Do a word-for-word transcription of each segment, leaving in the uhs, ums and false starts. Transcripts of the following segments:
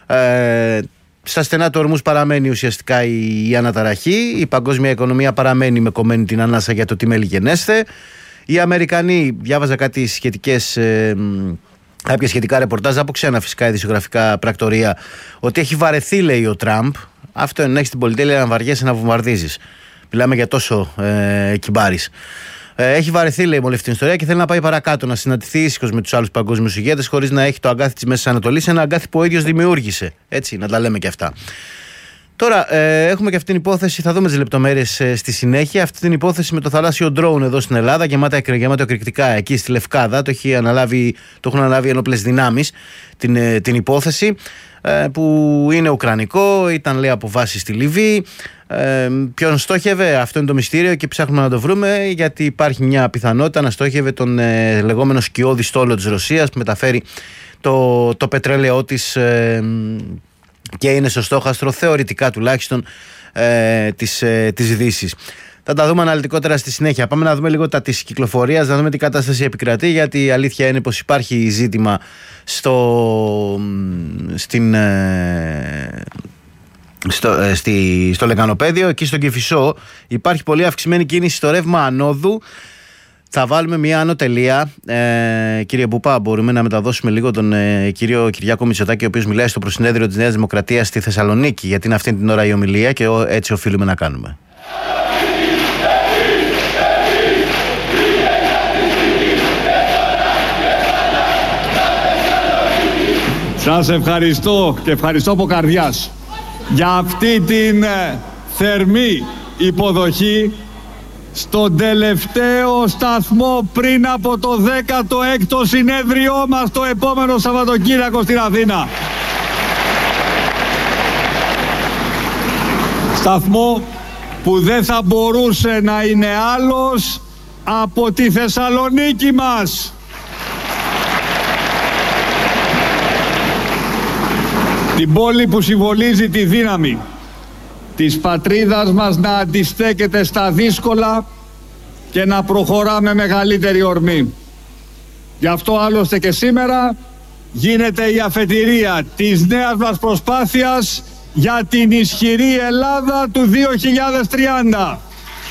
Ε, στα στενά του ορμούς παραμένει ουσιαστικά η, η αναταραχή. Η παγκόσμια οικονομία παραμένει με κομμένη την ανάσα για το τι μέλη γενέστε. Οι Αμερικανοί, διάβαζα κάτι σχετικές, ε, κάποια σχετικά ρεπορτάζ από ξένα φυσικά ειδησιογραφικά πρακτορία, ότι έχει βαρεθεί, λέει ο Τραμπ. Αυτό είναι να έχει την πολυτέλεια να βαριέσαι να βομβαρδίζεις. Μιλάμε για τόσο ε, κυμπάρης. Ε, έχει βαρεθεί, λέει, με όλη αυτή την ιστορία και θέλει να πάει παρακάτω, να συναντηθεί ήσυχος με τους άλλους παγκόσμιους ηγέτες, χωρίς να έχει το αγκάθι της Μέσης Ανατολής, ένα αγκάθι που ο ίδιος δημιούργησε. Έτσι, να τα λέμε και αυτά. Τώρα, ε, έχουμε και αυτή την υπόθεση, θα δούμε τις λεπτομέρειες ε, στη συνέχεια. Αυτή την υπόθεση με το θαλάσσιο ντρόουν εδώ στην Ελλάδα, γεμάτα, γεμάτα εκρηκτικά εκεί στη Λευκάδα. Το, έχει αναλάβει, το έχουν αναλάβει ενόπλες δυνάμεις την, ε, την υπόθεση, ε, που είναι ουκρανικό, ήταν, λέει, από βάση στη Λιβύη. Ε, ποιον στόχευε, αυτό είναι το μυστήριο και ψάχνουμε να το βρούμε, γιατί υπάρχει μια πιθανότητα να στόχευε τον ε, λεγόμενο σκιώδη στόλο της Ρωσίας που μεταφέρει το, το πετρέλαιό της ε, και είναι στο στόχαστρο θεωρητικά τουλάχιστον ε, της, ε, της Δύσης. Θα τα δούμε αναλυτικότερα στη συνέχεια. Πάμε να δούμε λίγο τα της κυκλοφορίας, να δούμε τι κατάσταση επικρατεί, γιατί η αλήθεια είναι πως υπάρχει ζήτημα στο, στην, ε, στο, ε, στη, στο Λεκανοπέδιο. Εκεί στον Κηφισό υπάρχει πολύ αυξημένη κίνηση στο ρεύμα ανόδου. Θα βάλουμε μια άνω τελεία. Ε, κύριε Μπουπά, μπορούμε να μεταδώσουμε λίγο τον ε, κύριο Κυριάκο Μητσοτάκη, ο οποίος μιλάει στο προσυνέδριο της Νέας Δημοκρατίας στη Θεσσαλονίκη, γιατί είναι αυτή την ώρα η ομιλία και έτσι οφείλουμε να κάνουμε. Σας ευχαριστώ και ευχαριστώ από καρδιάς για αυτή την θερμή υποδοχή στον τελευταίο σταθμό πριν από το δέκατο έκτο συνέδριό μας το επόμενο Σαββατοκύριακο στην Αθήνα. Σταθμό που δεν θα μπορούσε να είναι άλλος από τη Θεσσαλονίκη μας. Την πόλη που συμβολίζει τη δύναμη της πατρίδας μας να αντιστέκεται στα δύσκολα και να προχωρά με μεγαλύτερη ορμή. Γι' αυτό άλλωστε και σήμερα γίνεται η αφετηρία της νέας μας προσπάθειας για την ισχυρή Ελλάδα του δύο χιλιάδες τριάντα.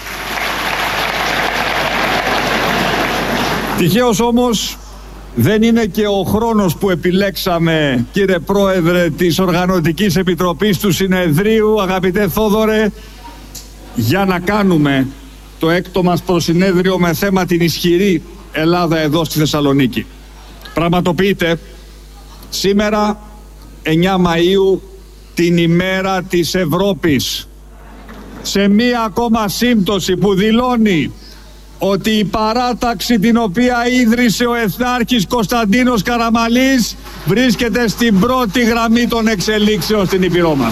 Τυχαίως όμως δεν είναι και ο χρόνος που επιλέξαμε, κύριε Πρόεδρε της Οργανωτικής Επιτροπής του Συνεδρίου, αγαπητέ Θόδωρε, για να κάνουμε το έκτο μας προσυνέδριο με θέμα την ισχυρή Ελλάδα εδώ στη Θεσσαλονίκη. Πραγματοποιείται σήμερα εννιά Μαΐου την ημέρα της Ευρώπης, σε μία ακόμα σύμπτωση που δηλώνει ότι η παράταξη την οποία ίδρυσε ο Εθνάρχης Κωνσταντίνος Καραμαλής βρίσκεται στην πρώτη γραμμή των εξελίξεων στην Ήπειρό μας.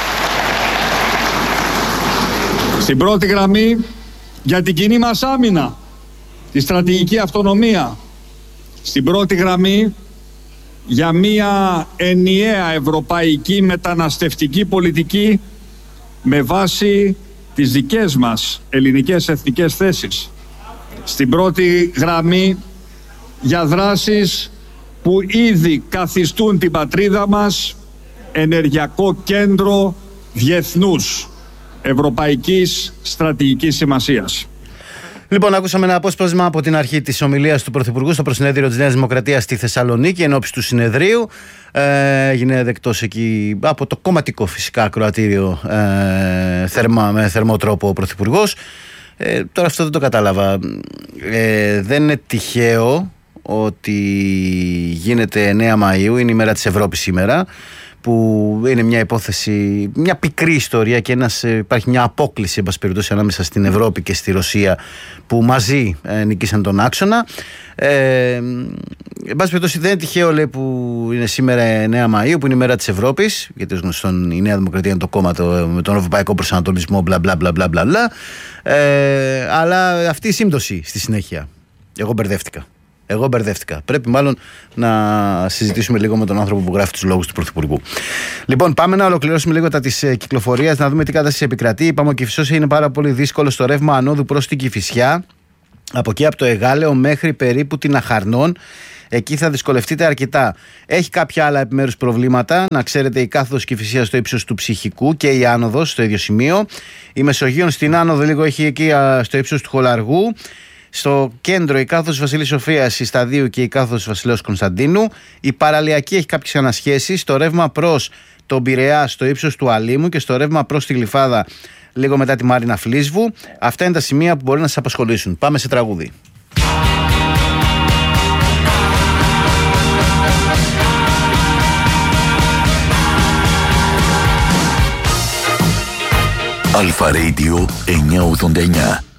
Στην πρώτη γραμμή για την κοινή μας άμυνα, τη στρατηγική αυτονομία. Στην πρώτη γραμμή για μια ενιαία ευρωπαϊκή μεταναστευτική πολιτική με βάση τις δικές μας ελληνικές εθνικές θέσεις. Στην πρώτη γραμμή για δράσεις που ήδη καθιστούν την πατρίδα μας ενεργειακό κέντρο διεθνούς ευρωπαϊκής στρατηγικής σημασίας. Λοιπόν, ακούσαμε ένα απόσπασμα από την αρχή της ομιλίας του Πρωθυπουργού στο προσυνέδριο της Νέας Δημοκρατίας στη Θεσσαλονίκη ενόψει του συνεδρίου. Ε, έγινε δεκτός εκεί από το κομματικό φυσικά ακροατήριο ε, θερμα, με θερμό τρόπο ο Πρωθυπουργός. Ε, τώρα αυτό δεν το κατάλαβα. Ε, δεν είναι τυχαίο ότι γίνεται εννέα Μαΐου, είναι η μέρα της Ευρώπης σήμερα, που είναι μια υπόθεση, μια πικρή ιστορία και ένας, υπάρχει μια απόκλιση εν πάση περιπτώσει ανάμεσα στην Ευρώπη και στη Ρωσία που μαζί ε, νικήσαν τον άξονα. Ε, εν πάση περιπτώσει δεν είναι τυχαίο, λέει, που είναι σήμερα εννέα Μαΐου, που είναι η μέρα της Ευρώπης, γιατί ως γνωστόν η Νέα Δημοκρατία είναι το κόμμα το, με τον ευρωπαϊκό προσανατολισμό, μπλα μπλα μπλα μπλα μπλα. Ε, αλλά αυτή η σύμπτωση στη συνέχεια, εγώ μπερδεύτηκα. Εγώ μπερδεύτηκα. Πρέπει μάλλον να συζητήσουμε λίγο με τον άνθρωπο που γράφει τους λόγους του Πρωθυπουργού. Λοιπόν, πάμε να ολοκληρώσουμε λίγο τα της κυκλοφορίας, να δούμε τι κατάσταση επικρατεί. Είπαμε ο Κηφισός είναι πάρα πολύ δύσκολο στο ρεύμα ανόδου προς την Κηφισιά. Από εκεί από το Εγάλεο μέχρι περίπου την Αχαρνών. Εκεί θα δυσκολευτείτε αρκετά. Έχει κάποια άλλα επιμέρους προβλήματα. Να ξέρετε, η κάθοδος Κηφισίας στο ύψος του Ψυχικού και η άνοδος στο ίδιο σημείο. Η Μεσογείων στην άνοδο λίγο έχει εκεί στο ύψος του Χολαργού. Στο κέντρο η κάθοδος Βασιλής Σοφίας, η Σταδίου και η κάθοδος Βασιλέως Κωνσταντίνου. Η παραλιακή έχει κάποιες ανασχέσεις. Το ρεύμα προς τον Πειραιά στο ύψος του Αλήμου και στο ρεύμα προς τη Γλυφάδα λίγο μετά τη Μάρινα Φλίσβου. Αυτά είναι τα σημεία που μπορεί να σας απασχολήσουν. Πάμε σε τραγούδι. Αλφα Radio εννιακόσια ογδόντα εννιά.